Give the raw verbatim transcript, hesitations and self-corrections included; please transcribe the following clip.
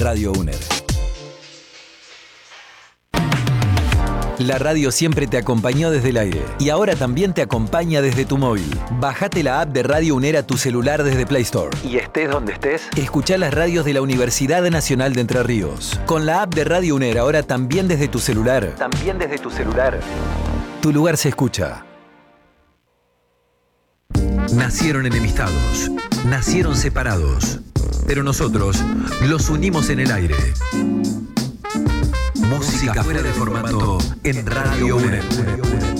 Radio UNER. La radio siempre te acompañó desde el aire y ahora también te acompaña desde tu móvil. Bajate la app de Radio UNER a tu celular desde Play Store. Y estés donde estés, escuchá las radios de la Universidad Nacional de Entre Ríos. Con la app de Radio UNER ahora también desde tu celular. También desde tu celular. Tu lugar se escucha. Nacieron enemistados, nacieron separados, pero nosotros los unimos en el aire. Música fuera de formato en Radio UNER.